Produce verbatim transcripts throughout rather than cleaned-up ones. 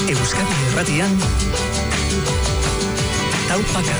Euskadi Irratian Taupaka.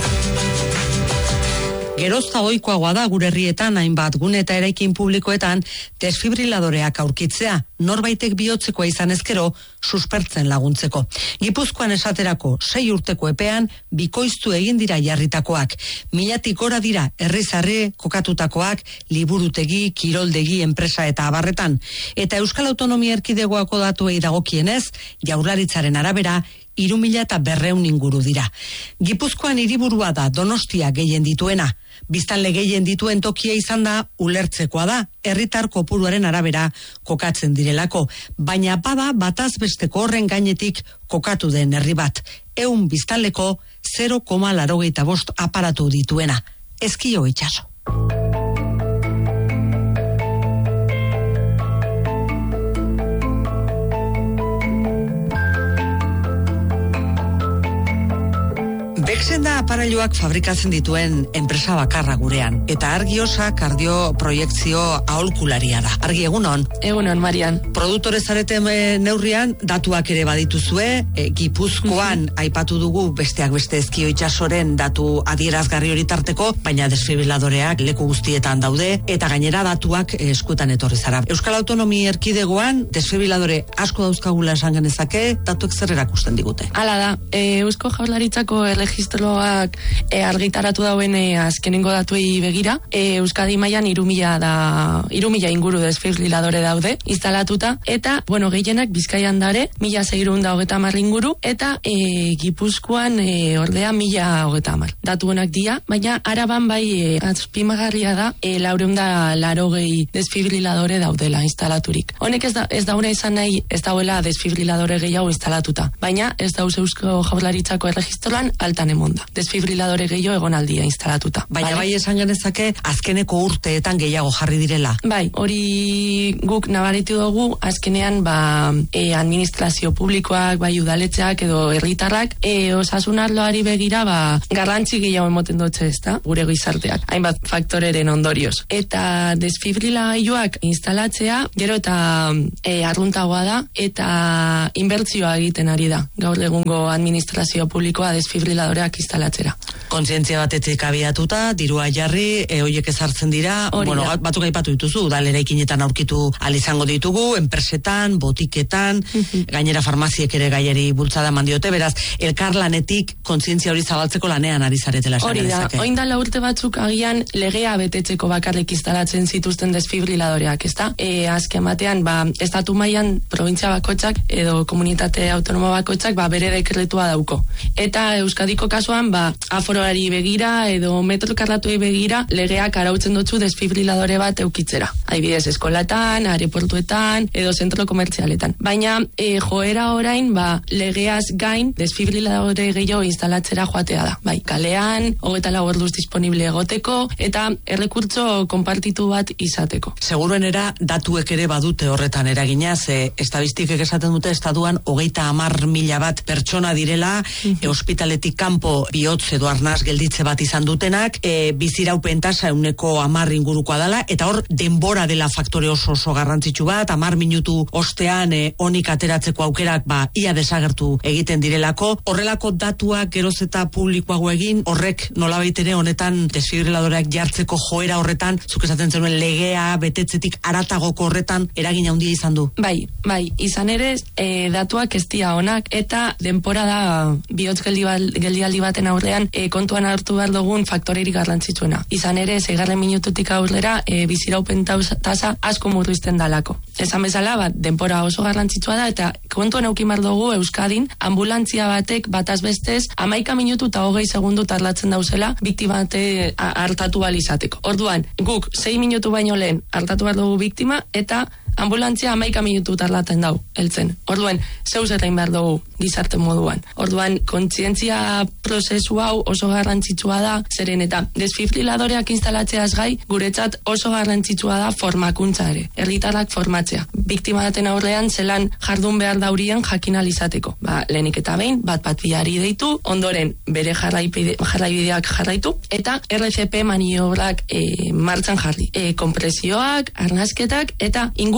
Gerozta ohikoagoa da gure herrietan hainbat gune eta eraikin publikoetan desfibriladoreak aurkitzea, norbaitek bihotzekoa izan ezkero suspertzen laguntzeko. Gipuzkoan esaterako sei urteko epean bikoiztu egin dira jarritakoak. Milatik gora dira herri-zarri kokatutakoak, liburutegi, kiroldegi, enpresa eta abarretan. Eta Euskal Autonomia Erkidegoako datuei dagokienez, Jaurlaritzaren arabera, hiru mila eta berrehun inguru dira. Gipuzkoan hiriburua da Donostia gehien dituena. Biztanle gehien dituen tokia izan da ulertzekoa da, herritar kopuruaren arabera kokatzen direlako. Baina bada bataz besteko horren gainetik kokatu den herri bat. Ehun biztanleko zero koma laurogeita bost aparatu dituena. Ezkio itsaso. Bexen da aparailuak fabrikatzen dituen enpresa bakarra gurean. Eta Argiosa kardioproiekzio aholkularia da. Argi, egunon? Egunon, Marian. Produktore zareten neurrian, datuak ere badituzue, e, Gipuzkoan mm-hmm. aipatu dugu besteak beste Ezkio itsasoren datu adierazgarri hori tarteko, baina desfibriladoreak leku guztietan daude, eta gainera datuak eskuetan etorri zara. Euskal Autonomia Erkidegoan desfibriladore asko dauzkagula esan genezake, datuek zer erakusten digute? Hala da, e, Eusko Jaurlaritzako erregistroak e, argitaratu dauen e, azkenengo datuei begira, e, Euskadi mailan hiru mila da hiru mila inguru desfibriladore daude instalatuta, eta bueno, gehienak Bizkaian dare, mila seiehun eta hogeita hamar inguru, eta e, Gipuzkoan e, ordea mila hogeita hamar. Datu honak dira, baina Araban bai e, azpimagarria da e, laurehun eta laurogei desfibriladore daudela instalaturik. Honek ez da ez dauna izan nahi ez dauela desfibriladore gehiago instalatuta, baina ez dauz Eusko Jaurlaritzako erregistroan altan emonda. Desfibriladore gehiago egonaldia instalatuta. Baina vale? Bai esan genezake azkeneko urteetan gehiago jarri direla. Bai, hori guk nabaritu dugu azkenean ba e, administrazio publikoak, bai udaletxeak edo herritarrak e, osasun arloari begira ba garrantzi gehiago emoten dutze, ezta? Gure gizarteak. Hainbat faktoreren ondorioz. Eta desfibrilagailuak instalatzea gero eta e, arruntagoa da eta inbertsioa egiten ari da. Gaur egungo administrazio publikoa desfibriladoreak instalatzera. Kontzientzia batetik abiatuta, dirua jarri, e, hoiek ezartzen dira, Hori bueno, da. batzuk aipatu dituzu, udaleraikinetan aurkitu ahal izango ditugu, enpresetan, botiketan, gainera farmaziek ere gaiari bultzada eman diote, beraz, elkarlanetik kontzientzia hori zabaltzeko lanean ari zaretela esan Hori da, genezake. orain dela urte batzuk agian legea betetzeko bakarrik instalatzen zituzten desfibriladoreak, ezta? E, azken batean, ba, estatu mailan provintzia bakoitzak edo komunitate autonomo bakoitzak ba, bere dekretua dauko. Eta Euskadiko kasuan, ba, aforoari begira edo metro karratuei begira legeak arautzen dutzu desfibriladore bat eukitzera. Adibidez, eskolatan, aeroportuetan edo zentro komertzialetan. Baina e, joera orain, ba, legeaz gain desfibriladore gehiago instalatzera joatea da. Bai, kalean, hogeita lau orduz disponible egoteko eta errekurtso konpartitu bat izateko. Seguruenera datuek ere badute horretan eragina, ze estadistikek esaten dute estatuan hogeita hamar mila bat pertsona direla, mm-hmm. e, ospitaletik kanpo bihotz edo arnaz gelditze bat izan dutenak, e, biziraupen tasa ehuneko hamar ingurukoa dela, eta hor denbora dela faktore oso oso garrantzitsu bat, hamar minutu ostean e, onik ateratzeko aukerak ba ia desagertu egiten direlako. Horrelako datuak geroz eta publikoago egin, horrek nolabait ere honetan desfibriladoreak jartzeko joera horretan, zuk esaten zenuen legea betetzetik haratagoko horretan eragina handia izan du. Bai, bai, izan ere e, datuak ez dira onak eta denbora da bihotz geldi geldialdi baten aurrean e, kontuan hartu behar dugun faktorerik garrantzitsuena. Izan ere, seigarren minututik aurrera e, biziraupen tasa asko murrizten dalako. Esan bezala, bat, denbora oso garrantzitsua da eta kontuan eukin behar dugu Euskadin ambulantzia batek bataz bestez hamaika minutu eta hogei segundu tardatzen dauzela biktima bate hartatu ahal izateko. Orduan, guk sei minutu baino lehen hartatu behar dugu biktima eta ambulantzia hamaika minutu tardatzen dau, heltzen. Orduan, zeus eta behar dugu gizarte moduan. Orduan, kontzientzia prozesu hau oso garrantzitsua da, zeren eta desfibriladoreak instalatzeaz gai, guretzat oso garrantzitsua da formakuntza ere. Herritarrak formatzea. Biktima baten aurrean zelan jardun behar daurien jakin alizateko. Ba, lehenik eta behin, bat bat biari deitu, ondoren bere jarraibideak jarraitu, eta R C P maniobrak e, martxan jarri. E, kompresioak, arnasketak, eta ingur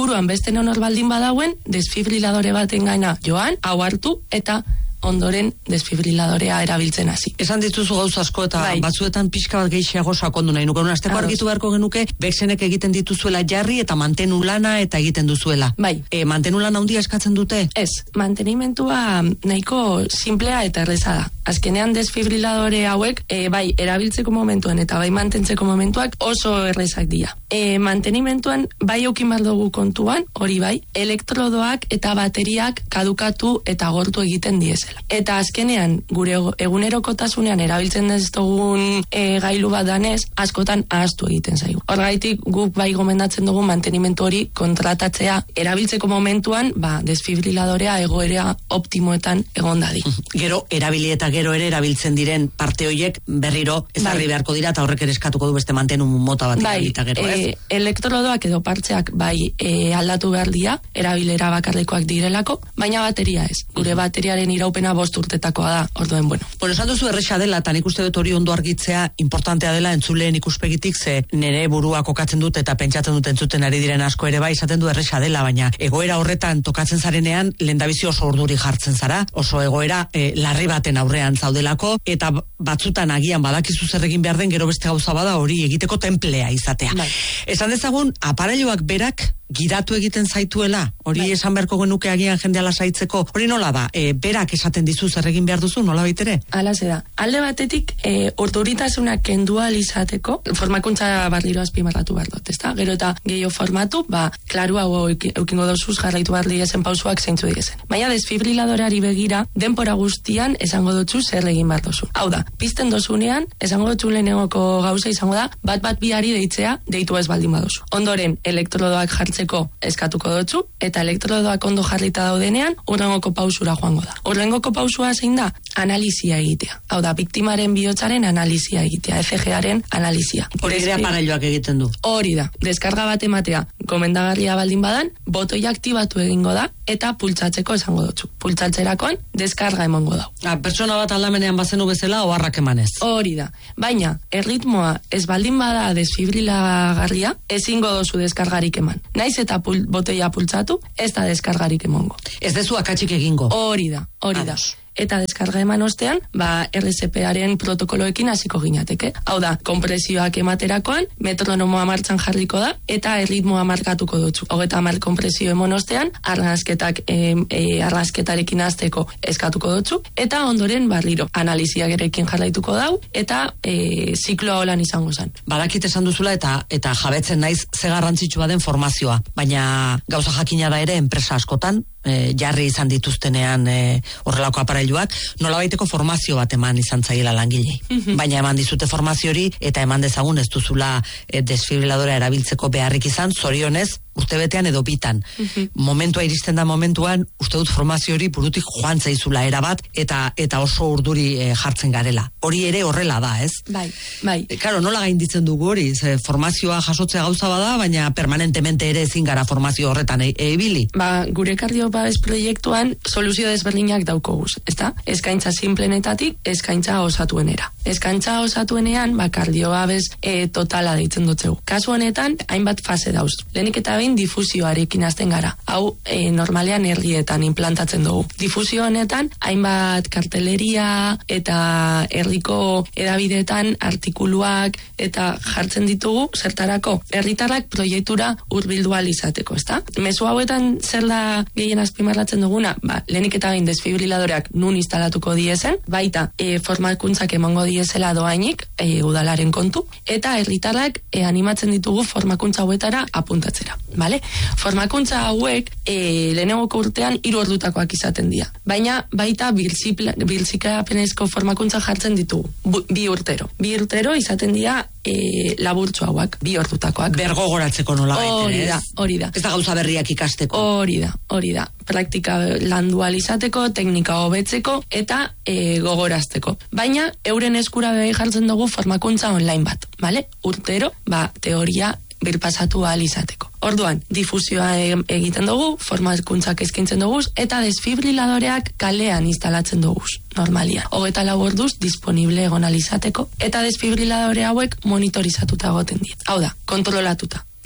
inguruan beste nonor baldin badauen, desfibriladore baten gaina joan, hau hartu, eta ondoren desfibriladorea erabiltzen hasi. Esan dituzu gauza asko eta bai. Batzuetan pixka bat gehiago sakondu nahi nuke. Azteko argitu beharko genuke, beksenek egiten dituzuela jarri eta mantenu lana eta egiten duzuela. Bai. E, mantenu lana handia eskatzen dute? Ez, mantenimentua nahiko simplea eta erreza da. Azkenean desfibriladore hauek, e, bai, erabiltzeko momentuan eta bai mantentzeko momentuak oso errezak dira. E, mantenimentuan bai eukin behar dugu kontuan, hori bai, elektrodoak eta bateriak kadukatu eta gortu egiten diezela. Eta azkenean, gure egunerokotasunean erabiltzen ez dugun e, gailu bat danez, askotan ahaztu egiten zaigu. Horgaitik guk bai gomendatzen dugu mantenimentu hori kontratatzea erabiltzeko momentuan, ba, desfibriladorea egoera optimoetan egon dadi. Gero, erabili eta gero ere erabiltzen diren parte horiek berriro ezarri bai. Beharko dira eta horrek ere eskatuko du beste mantenu mota bat bai, eta gero, ez? E, elektrodoak edo partzeak bai e, aldatu behar dira, erabilera bakarrekoak direlako, baina bateria ez. Gure bateriaren iraupena bost urtetakoa da, orduen, bueno. Bueno, esan duzu erresa dela, eta nik uste dut hori ondo argitzea importantea dela entzuleen ikuspegitik, ze nire burua kokatzen dut eta pentsatzen dut entzuten ari diren asko ere bai, esaten du erresa dela, baina egoera horretan tokatzen zarenean, lehendabizi oso urduri jartzen zara, oso egoera e, larri baten aurrean zaudelako, eta batzutan agian badakizu zer egin behar den, gero beste gauza bada hori egiteko tenplea izatea. Bai. Esan dezagun, aparailoak berak gidatu egiten zaituela, hori bai. Esan beharko genuke agian jendea lasaitzeko, hori nola da, e, berak esaten dizu zer egin behar duzu, nola baitere? Hala da. Alde batetik, e, urduritasuna kendua izateko, formakuntza barriro azpimarratu behar dut, ezta? Gero eta gehiago formatu, ba, klaru hau eukingo dozuz jarraitu behar diezen pausuak zeintzu diezen. Baina desfibriladoreari begira, denpora guztian esango dutzu zer egin behar dozu. Hau da, pizten dozunean, esango dutzu lehenengoko gauza izango da, bat bat biari deitzea, deitu ez baldin badozu. Ondoren, elektrodoak jartzeko eskatuko dutzu, eta elektrodoak ondo jarrita daudenean, urrengoko pausura joango da. Urrengoko pausua zein da? Analizia egitea. Hau da, biktimaren bihotzaren analizia egitea, E C G-aren analizia. Hori ere aparailoak egiten du. Hori da, deskarga bat ematea, gomendagarria baldin badan, botoia aktibatu egingo da, eta pultsatzeko esango dutzu. Pultsatzerakoan, deskarga emango da. A, pertsona bat aldamenean bazenu bezala, oharrak emanez. Hori da. Baina, erritmoa ez baldin bada desfibrilagarria, ezingo dozu deskargarik eman. Naiz eta pul, botoia pultsatu, ez da deskargarik emango. Ez dezu akatsik egingo. Hori da, hori da. Eta deskarga eman ostean, ba, R Z P-aren protokoloekin hasiko ginateke. Hau da, konpresioak ematerakoan, metronomoa martxan jarriko da, eta erritmoa markatuko dutzu. Hogeta mar konpresio emon ostean, arrazketak, e, e, arrazketarekin azteko eskatuko dutzu, eta ondoren barriro, analiziak erekin jarraituko dau, eta e, zikloa holan izango zen. Badakit esan duzula, eta eta jabetzen naiz ze garrantzitsua den formazioa, baina gauza jakina da ere, enpresa askotan, E, jarri izan dituztenean e, horrelako aparailuak, nolabaiteko formazio bat eman izan zaiela langilei. Mm-hmm. Baina eman dizute formazio hori eta eman dezagun ez duzula e, desfibriladora erabiltzeko beharrik izan, zorionez, urtebetean edo bitan. Mm-hmm. Momentua iristen da momentuan, uste dut formazio hori burutik joan zaizula erabat eta eta oso urduri e, jartzen garela. Hori ere horrela da, ez? Bai, bai. E, claro, nola gainditzen dugu hori? Ze, formazioa jasotzea gauza bada, baina permanentemente ere ezin gara formazio horretan ebili. E, ba, gure kardio babes proiektuan soluzio desberdinak daukoguz, ezta? Eskaintza simplenetatik, eskaintza osatuenera. Eskaintza osatuenean, ba, kardio babes e, totala deitzen dutzegu. Kasu honetan, hainbat fase dauz. Lehenik eta behin difusioarekin hasten gara. Hau, e, normalean herrietan implantatzen dugu. Difusio honetan, hainbat karteleria eta herriko edabideetan artikuluak eta jartzen ditugu zertarako herritarrak proiektura hurbildu ahal izateko, ezta? Mezu hauetan zer da gehien azpimarratzen duguna? Ba, lehenik eta behin desfibriladoreak nun instalatuko diezen, baita e, formakuntzak emango diezela doainik, e, udalaren kontu, eta herritarrak e, animatzen ditugu formakuntza hauetara apuntatzera. Vale? Formakuntza hauek e, lehenengoko urtean hiru ordutakoak izaten dira. Baina baita biltzikapenezko formakuntza jartzen ditugu. Bu, bi urtero. Bi urtero izaten dira e, laburtsu hauak, bi ordutakoak. Bergogoratzeko nola baita, hori da, hori da. Ez da gauza berriak ikasteko. Hori da, hori da. Praktika landual izateko, teknika hobetzeko eta e, gogorazteko. Baina euren eskura behi jartzen dugu formakuntza online bat, vale? Urtero, ba, teoria birpasatu ahal izateko. Orduan, difusioa egiten dugu, formakuntzak eskaintzen dugu, eta desfibriladoreak kalean instalatzen dugu, normalia. Hogeta lau orduz disponible egon ahal izateko, eta desfibrilladore hauek monitorizatuta egoten dira. Hau da, kontrolatuta.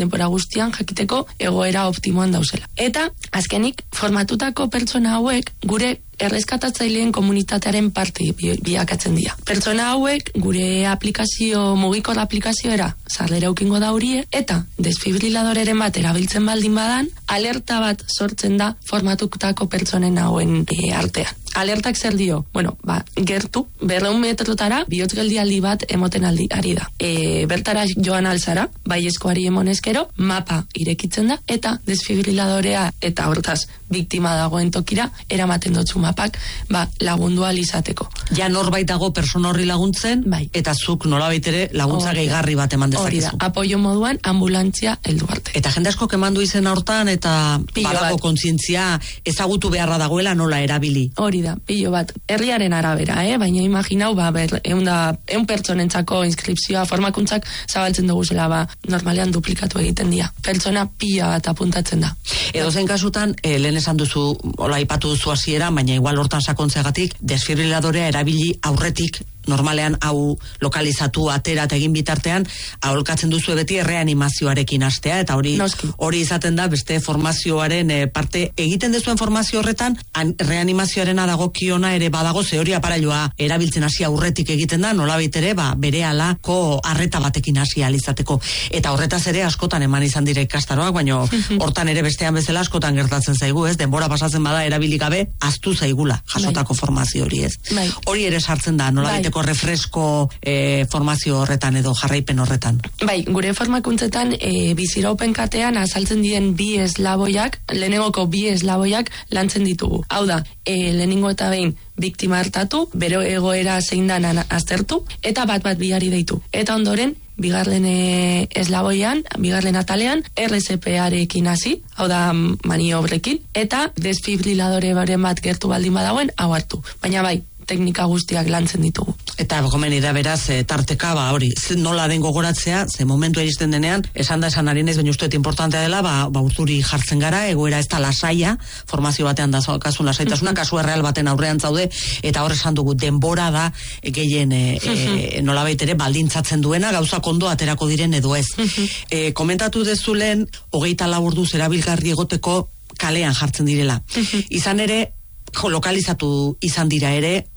denbora guztian jakiteko egoera optimoan dauzela. Eta azkenik formatutako pertsona hauek gure erreskatatzaileen komunitatearen parte bi- biakatzen dira. Pertsona hauek gure aplikazio, mugikor aplikazioera sarrera ukingo da hurie, eta desfibriladoreren bat erabiltzen baldin badan, alerta bat sortzen da formatutako pertsonen hauen e, artean. Alertak zer dio? Bueno, ba, gertu, berreun metrotara, bihotz geldialdi bat emoten aldi ari da. E, bertara joan alzara, bai eskoari emonezkero, mapa irekitzen da, eta desfibriladorea eta hortaz biktima dagoen tokira, eramaten dutzu mapak, ba, lagundu ahal izateko. Ja norbait dago persona horri laguntzen, bai. Eta zuk nolabait ere laguntza gehigarri bat eman Hori dezakezu. da, apoio moduan ambulantzia heldu arte. Eta jende asko kemandu izena hortan, eta Pilo badago bat. kontzientzia ezagutu beharra dagoela nola erabili. Hori da, pilo bat, herriaren arabera, eh? Baina imaginau, ba, ber, eun da, eun pertsonentzako inskripzioa, formakuntzak zabaltzen dugu zela, ba, normalean duplikatu egiten dira. Pertsona pila bat apuntatzen da. Edo zen kasutan, e, lehen esan duzu, hola aipatu duzu hasiera, baina igual hortan sakontzeagatik, desfibriladorea erabili aurretik, normalean hau lokalizatu atera eta egin bitartean, aholkatzen duzu beti erreanimazioarekin hastea, eta hori Noski. hori izaten da beste formazioaren e, parte egiten dezuen formazio horretan, an, reanimazioarena dagokiona ere badago, ze hori aparailoa erabiltzen hasi aurretik egiten da, nolabait ere, ba, berehalako arreta batekin hasi ahal izateko. Eta horretaz ere askotan eman izan dire ikastaroak, baina hortan ere bestean bezala askotan gertatzen zaigu, ez? Denbora pasatzen bada erabili gabe, ahaztu zaigula jasotako formazio hori, ez? Bai. Hori ere sartzen da, nolabait refresko eh, formazio horretan edo jarraipen horretan. Bai, gure formakuntzetan e, biziraupen katean azaltzen dien bi eslaboiak, lehenengoko bi eslaboiak lantzen ditugu. Hau da, e, lehenengo eta behin biktima hartatu, bero egoera zein dan aztertu, eta bat bat biari deitu. Eta ondoren, bigarren e, eslaboian, bigarren atalean, R Z P-arekin hasi, hau da maniobrekin, eta desfibriladore baren bat gertu baldin badagoen, hau hartu. Baina bai, teknika guztiak lantzen ditugu. Eta gomen da beraz, e, tarteka, ba, hori, nola den gogoratzea, ze momentu iristen denean, esan da esan ari naiz, baina uste importantea dela, ba, ba urduri jartzen gara, egoera ez da lasaia, formazio batean da kasu lasaitasuna, kasu erreal baten aurrean zaude, eta hor esan dugu, denbora da, e, gehien, e, e, nolabait ere, baldintzatzen duena, gauzak ondo aterako diren edo ez. e, komentatu dezulen, hogeita lau orduz erabilgarri egoteko kalean jartzen direla. Izan ere, lokalizatu izan dira ere,